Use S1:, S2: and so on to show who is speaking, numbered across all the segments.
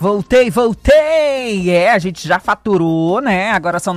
S1: Voltei! A gente já faturou, né? Agora são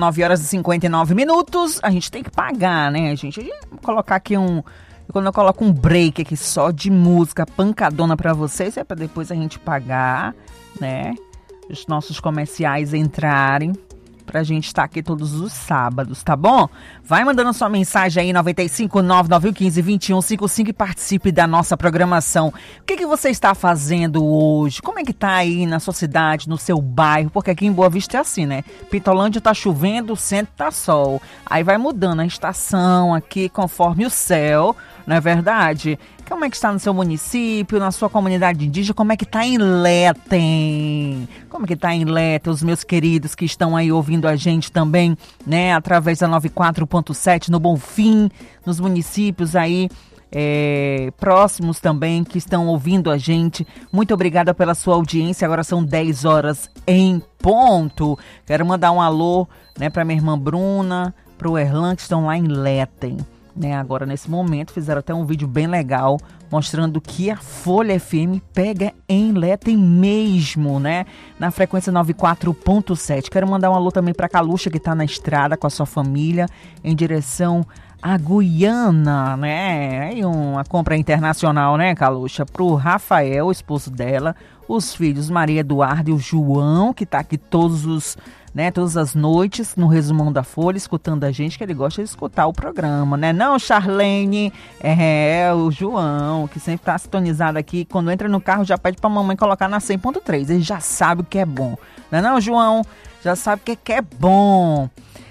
S1: 9h59. A gente tem que pagar, né, gente? Vou colocar aqui quando eu coloco um break aqui só de música pancadona pra vocês, é pra depois a gente pagar, né? Os nossos comerciais entrarem, pra gente estar aqui todos os sábados, tá bom? Vai mandando sua mensagem aí, 959-9115-2155 e participe da nossa programação. O que você está fazendo hoje? Como é que tá aí na sua cidade, no seu bairro? Porque aqui em Boa Vista é assim, né? Pitolândia tá chovendo, o centro tá sol. Aí vai mudando a estação aqui conforme o céu, não é verdade? Como é que está no seu município, na sua comunidade indígena? Como é que está em Letem? Como é que está em Letem, os meus queridos que estão aí ouvindo a gente também, né? Através da 94.7 no Bonfim, nos municípios aí próximos também que estão ouvindo a gente. Muito obrigada pela sua audiência. Agora são 10 horas em ponto. Quero mandar um alô, né, para minha irmã Bruna, para o Erlan, que estão lá em Letem. Né, agora nesse momento fizeram até um vídeo bem legal mostrando que a Folha FM pega em Letem mesmo, né? Na frequência 94.7. Quero mandar um alô também para Caluxa, que está na estrada com a sua família em direção à Guiana, né? E uma compra internacional, né, Caluxa? Para o Rafael, o esposo dela, os filhos Maria Eduardo e o João, que está aqui todas as noites no Resumão da Folha, escutando a gente, que ele gosta de escutar o programa, né? Não, Charlene, o João, que sempre tá sintonizado aqui, quando entra no carro já pede pra mamãe colocar na 100.3, ele já sabe o que é bom. Não, João? Já sabe o que é bom.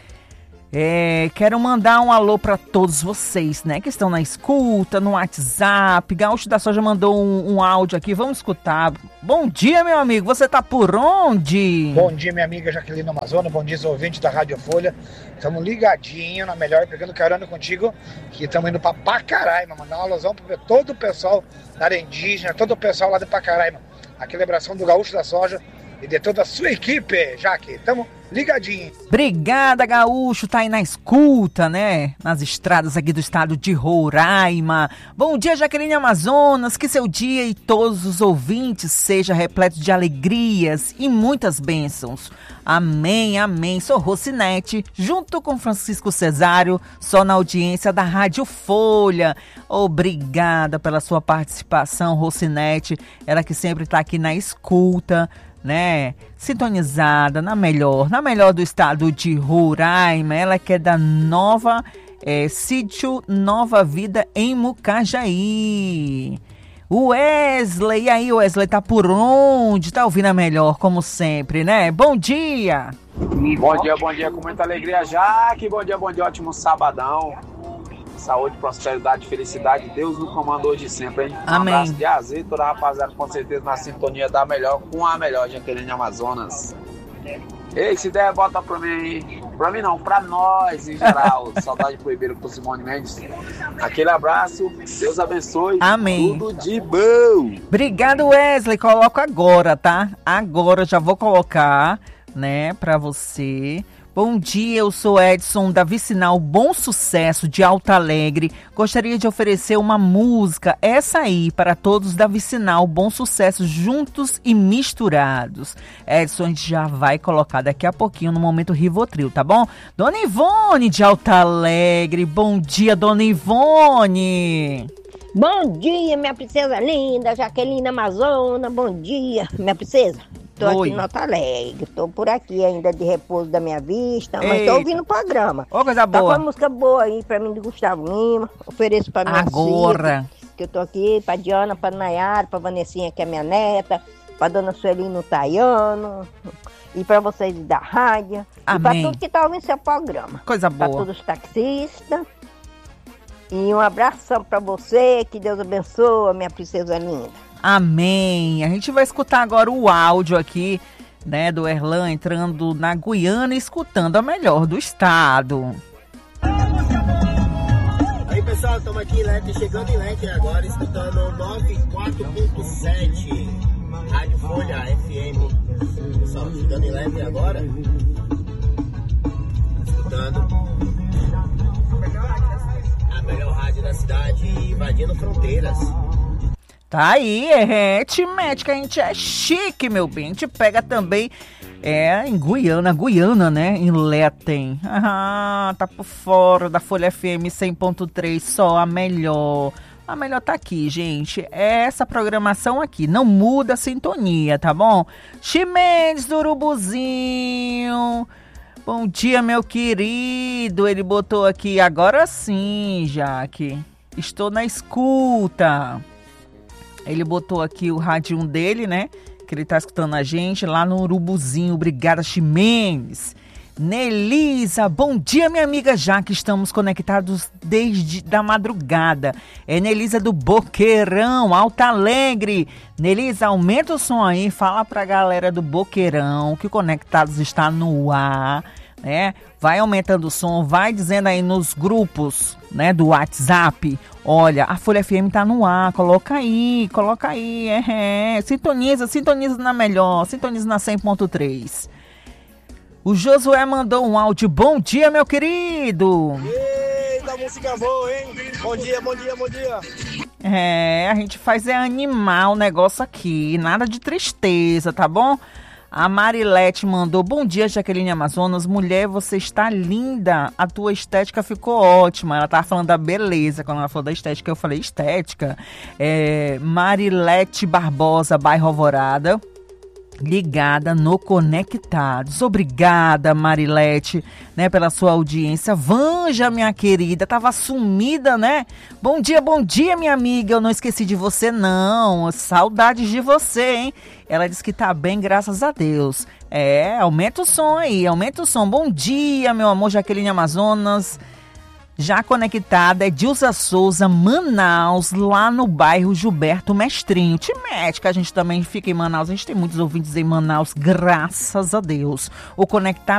S1: Quero mandar um alô para todos vocês, né, que estão na escuta, no WhatsApp. Gaúcho da Soja mandou um áudio aqui, vamos escutar. Bom dia, meu amigo, você tá por onde?
S2: Bom dia, minha amiga Jaqueline Amazona, bom dia, ouvintes da Rádio Folha. Estamos ligadinho na melhor, pegando carona contigo, que estamos indo para Pacaraima. Mandar uma alusão para todo o pessoal da área indígena, todo o pessoal lá de Pacaraima. A celebração do Gaúcho da Soja e de toda a sua equipe, Jaque. Estamos ligadinho.
S1: Obrigada, Gaúcho, tá aí na escuta, né? Nas estradas aqui do estado de Roraima. Bom dia, Jaqueline Amazonas, que seu dia e todos os ouvintes seja repleto de alegrias e muitas bênçãos. Amém, amém. Sou Rocinete, junto com Francisco Cesário, só na audiência da Rádio Folha. Obrigada pela sua participação, Rocinete, ela que sempre tá aqui na escuta, né, sintonizada na melhor do estado de Roraima. Ela que é da Sítio Nova Vida em Mucajaí. Wesley, e aí, Wesley, tá por onde? Tá ouvindo a melhor, como sempre, né? Bom dia!
S3: Bom dia, com muita alegria, Jaque. Bom dia, ótimo sabadão. Saúde, prosperidade, felicidade, Deus no comando hoje e sempre, hein?
S1: Amém.
S3: Um abraço de azeite, toda a rapaziada com certeza na sintonia da melhor, com a melhor, Jaqueline Amazonas. Ei, se der, bota pra mim, pra mim não, pra nós em geral. Saudade pro Ribeiro, pro Simone Mendes. Aquele abraço, Deus abençoe.
S1: Amém.
S3: Tudo de bom.
S1: Obrigado, Wesley, coloco agora, tá? Agora já vou colocar, né, pra você. Bom dia, eu sou Edson da Vicinal Bom Sucesso de Alto Alegre. Gostaria de oferecer uma música, essa aí, para todos da Vicinal Bom Sucesso, juntos e misturados. Edson, a gente já vai colocar daqui a pouquinho no momento Rivotril, tá bom? Dona Ivone de Alto Alegre, bom dia, Dona Ivone.
S4: Bom dia, minha princesa linda, Jaqueline Amazona, bom dia, minha princesa. Tô aqui no Alto Alegre, tô por aqui ainda de repouso da minha vista, mas tô ouvindo o programa.
S1: Ô, coisa boa.
S4: Tá com uma música boa aí pra mim de Gustavo Lima, ofereço pra minha
S1: agora.
S4: filha, que eu tô aqui, pra Diana, pra Nayara, pra Vanessinha, que é minha neta, pra Dona Suelino Taiano, e pra vocês da rádio,
S1: amém.
S4: E pra tudo que tá ouvindo seu programa.
S1: Coisa boa.
S4: Pra todos os taxistas. E um abração pra você, que Deus abençoe, minha princesa linda.
S1: Amém. A gente vai escutar agora o áudio aqui, né, do Erlan entrando na Guiana e escutando a melhor do estado.
S5: Aí, pessoal, estamos aqui em Leque, chegando em Leque agora, escutando 94.7 Rádio Folha FM. Pessoal, chegando em Leque agora, escutando a melhor rádio da cidade, invadindo fronteiras.
S1: Tá aí, Timete, que a gente é chique, meu bem. A gente pega também, em Guiana, né? Em Letem. Tá por fora da Folha FM 100.3, só a melhor. A melhor tá aqui, gente. É essa programação aqui. Não muda a sintonia, tá bom? Chimendes do Urubuzinho. Bom dia, meu querido. Ele botou aqui, agora sim, Jaque. Estou na escuta. Ele botou aqui o radinho dele, né? Que ele tá escutando a gente lá no Urubuzinho. Obrigada, Chimendes. Nelisa, bom dia, minha amiga, já que estamos conectados desde da madrugada. É Nelisa do Boqueirão, Alto Alegre. Nelisa, aumenta o som aí, fala pra galera do Boqueirão que o Conectados está no ar, né? Vai aumentando o som, vai dizendo aí nos grupos, né, do WhatsApp. Olha, a Folha FM tá no ar, coloca aí. Sintoniza na melhor, sintoniza na 100.3. O Josué mandou um áudio. Bom dia, meu querido.
S5: Eita, música boa, hein? Bom dia.
S1: A gente faz animar o negócio aqui. Nada de tristeza, tá bom? A Marilete mandou. Bom dia, Jaqueline Amazonas. Mulher, você está linda. A tua estética ficou ótima. Ela tava falando da beleza. Quando ela falou da estética, eu falei estética. Marilete Barbosa, bairro Alvorada. Ligada no Conectados. Obrigada, Marilete, né, pela sua audiência. Vanja, minha querida, tava sumida, né? Bom dia, minha amiga. Eu não esqueci de você, não. Saudades de você, hein? Ela disse que tá bem, graças a Deus. Aumenta o som aí, aumenta o som. Bom dia, meu amor, Jaqueline Amazonas. Já conectada é Dilza Souza, Manaus, lá no bairro Gilberto Mestrinho. Timete, que a gente também fica em Manaus. A gente tem muitos ouvintes em Manaus, graças a Deus. O Conectado